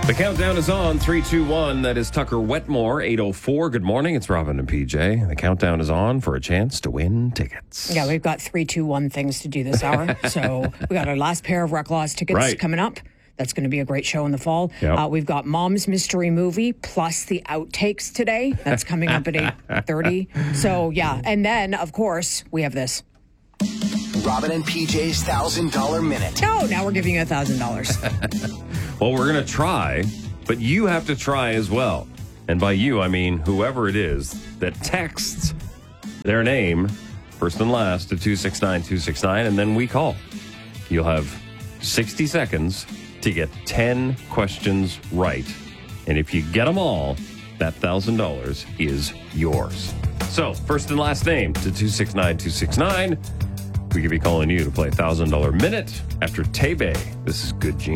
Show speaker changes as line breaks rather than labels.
The countdown is on. 3, 2, 1. That is Tucker Wetmore, 8:04. Good morning. It's Robin and PJ. The countdown is on for a chance to win tickets.
Yeah, we've got 3, 2, 1 things to do this hour. So we got our last pair of Reclaws tickets coming up. That's going to be a great show in the fall.
Yep.
We've got Mom's Mystery Movie plus the outtakes today. That's coming up at 8:30. So, yeah. And then, of course, we have this.
Robin and PJ's $1,000 Minute.
Oh, now we're giving you $1,000.
Well, we're going to try, but you have to try as well. And by you, I mean whoever it is that texts their name, first and last, to 269-269, and then we call. You'll have 60 seconds to get 10 questions right. And if you get them all, that $1,000 is yours. So, first and last name to 269-269. We could be calling you to play $1,000 Minute after Tebe. This is Good Gene.